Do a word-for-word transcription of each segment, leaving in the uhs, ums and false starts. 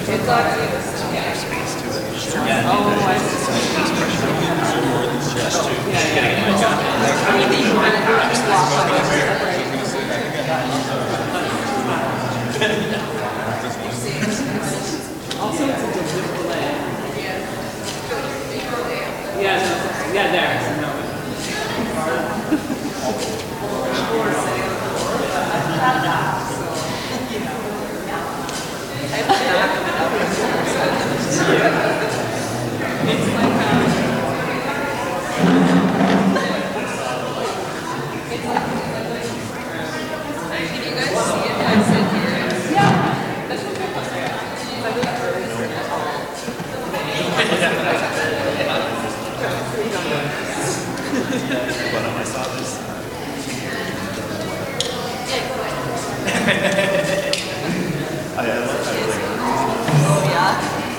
Also, it's a different delay. Yeah, no, yeah, there. No. It's like um, can you guys see it? I said here. Yeah. That's okay. When I saw this. I love that. Oh, yeah?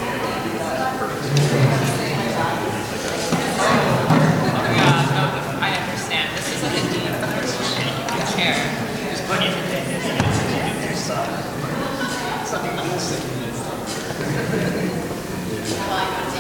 Yeah, no, I understand. This is like a deep chair. Just put it in there. Something else.